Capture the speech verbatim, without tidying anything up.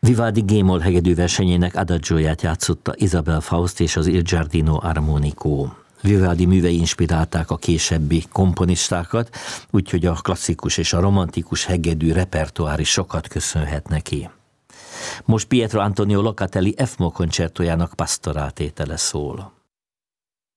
Vivaldi G-moll hegedű versenyének adagióját játszotta Isabel Faust és az Il Giardino Armonico. Vivaldi művei inspirálták a későbbi komponistákat, úgyhogy a klasszikus és a romantikus hegedű repertoár is sokat köszönhet neki. Most Pietro Antonio Locatelli F-moll koncertójának Pastorál tétele szól.